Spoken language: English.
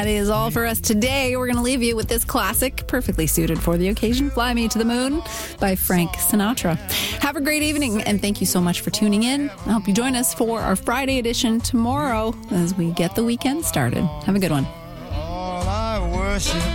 That is all for us today. We're going to leave you with this classic, perfectly suited for the occasion, Fly Me to the Moon by Frank Sinatra. Have a great evening, and thank you so much for tuning in. I hope you join us for our Friday edition tomorrow as we get the weekend started. Have a good one. All I worship